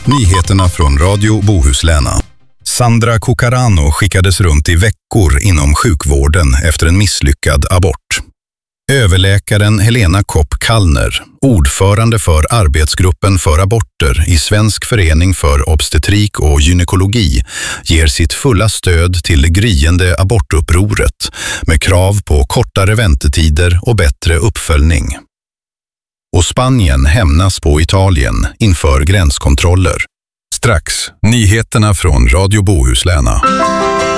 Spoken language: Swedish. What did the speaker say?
Nyheterna från Radio Bohuslän. Sandra Cucarano skickades runt i veckor inom sjukvården efter en misslyckad abort. Överläkaren Helena Kopp-Kallner, ordförande för arbetsgruppen för aborter i Svensk förening för obstetrik och gynekologi, ger sitt fulla stöd till det gryende abortupproret med krav på kortare väntetider och bättre uppföljning. Och Spanien hämnas på Italien inför gränskontroller. Strax, nyheterna från Radio Bohuslän.